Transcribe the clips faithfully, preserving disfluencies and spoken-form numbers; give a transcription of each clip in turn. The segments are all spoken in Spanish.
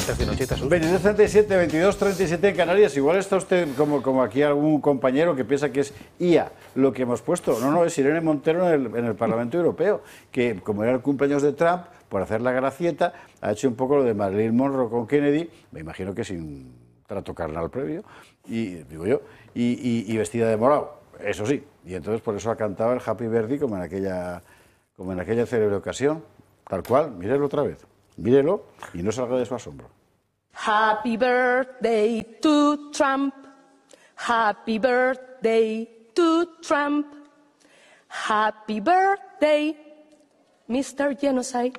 Estación ochenta Sur. veintidós treinta y siete, veintidós treinta y siete en Canarias. Igual está usted como, como aquí algún compañero que piensa que es I A lo que hemos puesto. No, no, es Irene Montero en el, en el Parlamento Europeo, que como era el cumpleaños de Trump, por hacer la gracieta, ha hecho un poco lo de Marilyn Monroe con Kennedy, me imagino que sin trato carnal previo, y digo yo, y, y, y vestida de morado, eso sí. Y entonces por eso ha cantado el Happy Birthday como en aquella, como en aquella célebre ocasión, tal cual. Mírelo otra vez, mírelo y no salga de su asombro. Happy birthday to Trump. Happy birthday to Trump. Happy birthday, mister Genocide.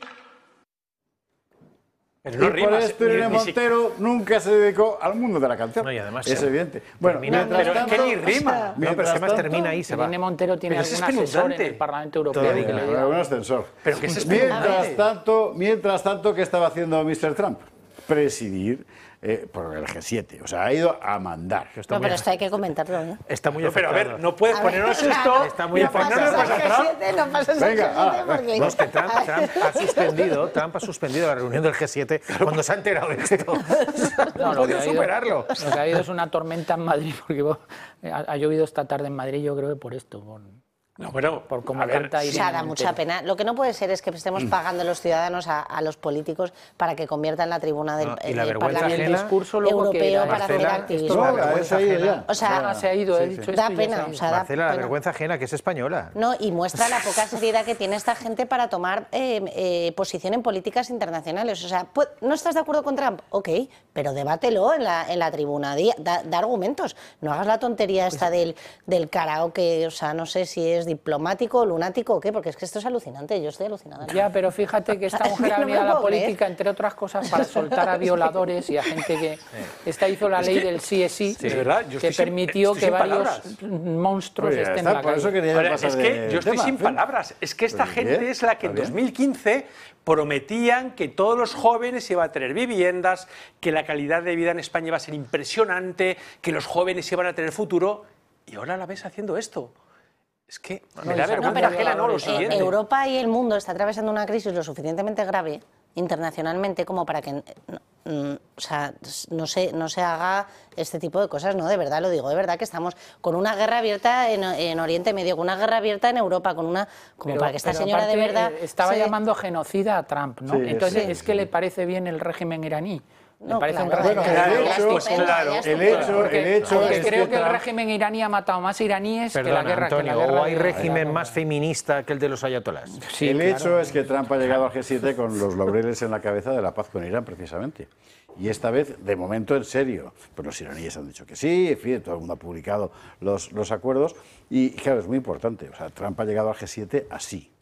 Pero no y rimas, por esto Irene ni- ni si- Montero nunca se dedicó al mundo de la canción. No, y además es se- evidente. Bueno, termina- mientras pero es que tanto- ni rima. No, pero mientras es que además tanto- termina ahí y se va. Irene Montero tiene Pero es algún asesor en espeluznante. el Parlamento Europeo Todavía, que le algún diga... ascensor. Pero que es Mientras espeluznante. tanto, mientras tanto, ¿qué estaba haciendo mister Trump? Presidir eh, por el G siete. O sea, ha ido a mandar. No, pero esto hay que comentarlo, ¿eh? Está muy No, pero a afectado. ver, no puedes A ver, ponernos claro. esto Está muy y afectado. ponernos pasas más al atrás. G siete, no pasas al Venga, G siete ah, porque... No, es que Trump, Trump ha suspendido, Trump ha suspendido la reunión del G siete cuando se ha enterado de esto. No, No, no lo que podido ha habido- superarlo. Lo que ha habido es una tormenta en Madrid, porque bueno, ha, ha llovido esta tarde en Madrid, yo creo que por esto, por, No, bueno, por cómo a ver, canta O Irene sea, da Montero. mucha pena. Lo que no puede ser es que estemos pagando los ciudadanos a, a los políticos para que conviertan la tribuna del, No, y la del vergüenza Parlamento ajena- discurso luego que Europeo era- para hacer Marcela, activismo. esto es la No, vergüenza se ha ido ajena. ya. O sea, Ah, se ha ido, he dicho esto da y ya pena, se ha ido. o sea, da Marcela, la pena. vergüenza ajena, que es española. No, y muestra la poca seriedad que tiene esta gente para tomar eh, eh, posición en políticas internacionales. O sea, pu- ¿no estás de acuerdo con Trump? Ok, pero debátelo en la, en la tribuna, di- da, da argumentos. No hagas la tontería esta del, del karaoke, o sea, no sé si es diplomático, lunático o qué, porque es que esto es alucinante, yo estoy alucinada. Ya, pero fíjate que esta Es mujer que ha no me venido a lo la puedo creer. política, entre otras cosas, para soltar a violadores y a gente que... Esta hizo la ley del sí es sí, Sí, es verdad, yo que estoy sin- permitió estoy que sin varios palabras. monstruos Oye, estén está, en la por eso calle. quería Ahora, pasar es que de yo estoy tema, sin en fin. palabras. Es que esta Pero gente bien, es la que en está bien. dos mil quince prometían que todos los jóvenes iban a tener viviendas, que la calidad de vida en España iba a ser impresionante, que los jóvenes iban a tener futuro, y ahora la ves haciendo esto. Es que me da y vergüenza no, pero, ajena, no, lo eh, siguiente. Eh, Europa y el mundo está atravesando una crisis lo suficientemente grave internacionalmente como para que eh, no, mm, o sea, no se, no se haga este tipo de cosas, ¿no? De verdad lo digo, de verdad que estamos con una guerra abierta en, en Oriente Medio, con una guerra abierta en Europa, con una como Pero- para que esta pero señora de aparte, verdad eh, estaba se- llamando genocida a Trump, ¿no? Sí, Entonces, sí, es que le parece bien el régimen iraní. Le No, parece un claro, régimen Bueno, ya, el ya hecho, estupendo, claro, ya el estupendo. hecho, Porque, el hecho porque es creo que que el Trump- régimen iraní ha matado más iraníes que la Perdona, guerra. que Antonio, la guerra ¿o hay de- régimen más feminista que el de los ayatolás? Sí, el claro. hecho es que Trump ha llegado al G siete con los laureles en la cabeza de la paz con Irán, precisamente. Y esta vez, de momento, en serio. Pues los iraníes han dicho que sí, en fin, todo el mundo ha publicado los, los acuerdos. Y, claro, es muy importante. O sea, Trump ha llegado al G siete así.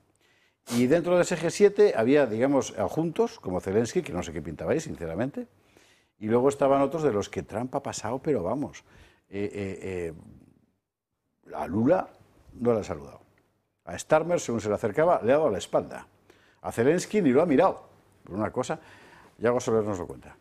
Y dentro de ese G siete había, digamos, adjuntos, como Zelensky, que no sé qué pintaba ahí, sinceramente. Y luego estaban otros de los que Trump ha pasado, pero vamos. Eh, eh, eh, a Lula no le ha saludado. A Starmer, según se le acercaba, le ha dado la espalda. A Zelensky ni lo ha mirado. Por una cosa, Yago Soler nos lo cuenta.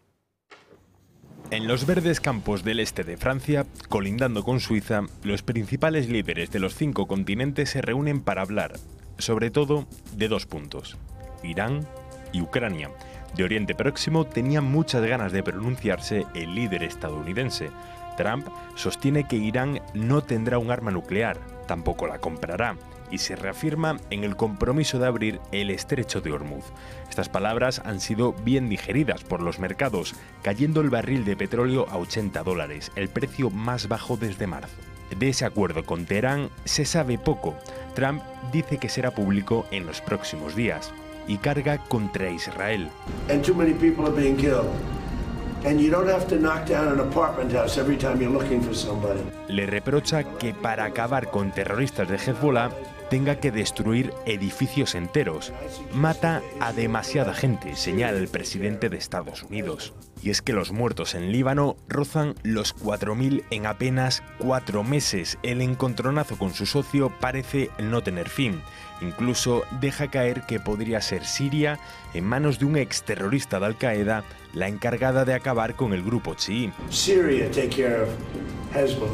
En los verdes campos del este de Francia, colindando con Suiza, los principales líderes de los cinco continentes se reúnen para hablar, sobre todo, de dos puntos: Irán y Ucrania. De Oriente Próximo tenía muchas ganas de pronunciarse el líder estadounidense. Trump sostiene que Irán no tendrá un arma nuclear, tampoco la comprará, y se reafirma en el compromiso de abrir el estrecho de Hormuz. Estas palabras han sido bien digeridas por los mercados, cayendo el barril de petróleo a ochenta dólares, el precio más bajo desde marzo. De ese acuerdo con Teherán se sabe poco. Trump dice que será público en los próximos días y carga contra Israel. And too many people are being killed. And you don't have to knock down an apartment house every time you're looking for somebody. Le reprocha que para acabar con terroristas de Hezbollah tenga que destruir edificios enteros. Mata a demasiada gente, señala el presidente de Estados Unidos. Y es que los muertos en Líbano rozan los cuatro mil en apenas cuatro meses. El encontronazo con su socio parece no tener fin. Incluso deja caer que podría ser Siria, en manos de un exterrorista de Al-Qaeda, la encargada de acabar con el grupo chií. Syria take care of Hezbollah.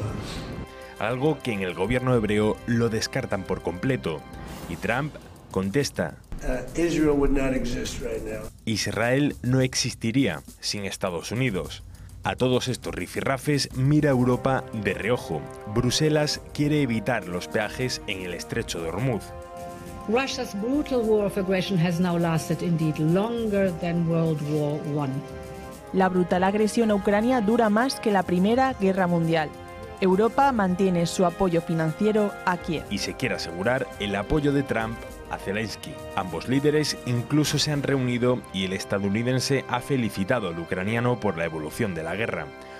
Algo que en el gobierno hebreo lo descartan por completo. Y Trump contesta. uh, Israel would not exist right now. Israel no existiría sin Estados Unidos. A todos estos rifirrafes mira Europa de reojo. Bruselas quiere evitar los peajes en el estrecho de Hormuz. Russia's brutal war of aggression has now lasted indeed longer than World War One. La brutal agresión a Ucrania dura más que la Primera Guerra Mundial. Europa mantiene su apoyo financiero a Kiev. Y se quiere asegurar el apoyo de Trump a Zelensky. Ambos líderes incluso se han reunido y el estadounidense ha felicitado al ucraniano por la evolución de la guerra.